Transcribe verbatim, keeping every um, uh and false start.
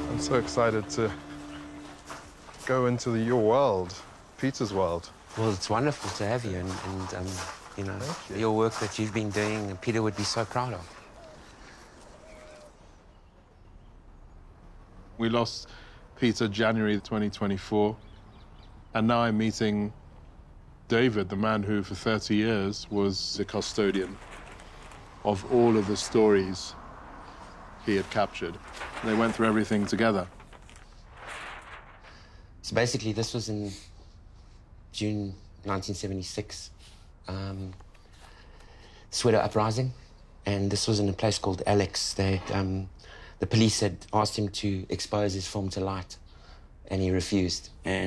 I'm so excited to go into the, your world, Peter's world. Well, it's wonderful to have you, and, and um, you know, Thank you. your work that you've been doing, Peter would be so proud of. We lost Peter January twenty twenty-four, and now I'm meeting David, the man who for thirty years was the custodian of all of the stories he had captured. They went through everything together. So basically, this was in June nineteen seventy-six, um, Sweater Uprising, and this was in a place called Alex. They, um, the police had asked him to expose his film to light, and he refused. And